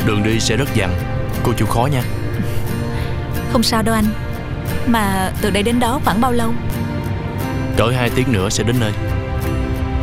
Đường đi sẽ rất dặn, cô chịu khó nha. Không sao đâu anh. Mà từ đây đến đó khoảng bao lâu? Cỡ 2 tiếng nữa sẽ đến nơi.